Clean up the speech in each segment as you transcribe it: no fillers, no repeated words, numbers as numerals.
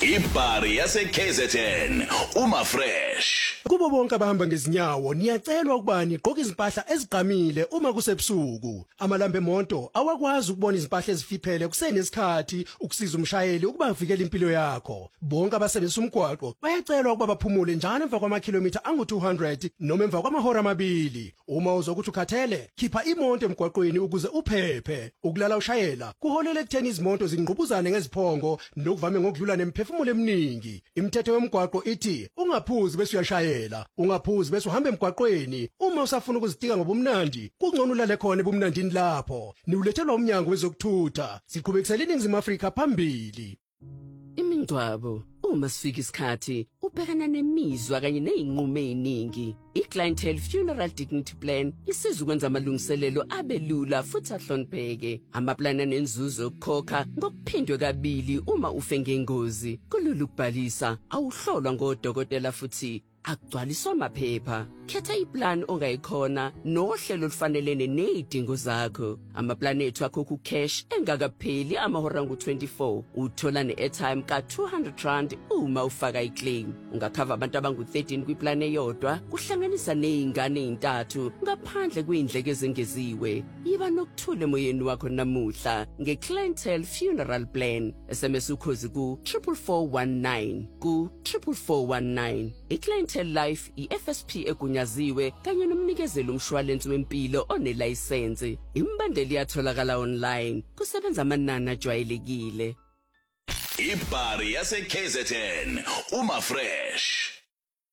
Ibhari yase KZN uma fresh. Kubo bonke abahamba ngezinyawo niyacelwa ukuba niqoke izimpahla eziqhamile uma kusebusuku. Amalambe emonto awakwazi ukubona izimpahla ezifiphele kusenesikhathi ukusiza umshayeli ukuba avikele impilo yakho. Bonke abasebenzisa umgwaqo bayacelwa ukuba baphumule njalo emva kwamakhilomitha angu200 noma emva kwamahora amabili. Uma uzokuthi ukhathele, khipha imonto emgwaqweni ukuze uphephe. Ukulala ushayela kuholela ekutheni izimoto zingqubuzane ngeziphongo nokuvame ngokudlula nemphefumulo eminingi. Imithetho yomgwaqo ithi ungaphuzi bese uyashayela, ungaphuzi bese uhamba emgwaqweni. Uma usafuna ukuzitika ngobumnandi, kungcono ulale khona ebumnandini lapho. Niulethelwa umnyango wezokuthutha. Siqhubekisela iNingizimu Afrika phambili. Imingcwabo uma sifika isikhathi ubhekana nemizwa kanye nezinqumo eziningi. iClientele Funeral Dignity Plan isiza ukwenza amalungiselelo abelula futhi ahlonipheke. Amaplani anenzuzo okukhokha ngokuphindwe kabili uma ufe ngengozi. Kulula ukubhalisa, awuhlolwa ngodokotela futhi akugcwaliswa amaphepha. Khetha iplan ongayikhona nohlelo olufanelene nezidingo zakho. Amaplani ethu akhokha cash engakapheli amahora angu24. Uthola neairtime ka200 uma ufaka iclaim. Ungakhava abantu abangu13 kwiplan eyodwa, kuhlanganisa nezingane ezintathu ngaphandle kwindleko ezengeziwe. Yiba nokuthula emoyeni wakho namuhla ngeClientele Funeral Plan. SMS ukhozi ku 44419 ku 44419. iClientele Life iFSP egunyaziwe kanye nomnikezelo umshwalense wempilo onelayisense. Imbandeli yatholakala online, kusebenza amanani ajwayelekile. Ibhari yase KZN uma fresh.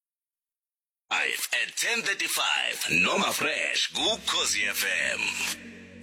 At 10:35 noma fresh ku Khosi FM.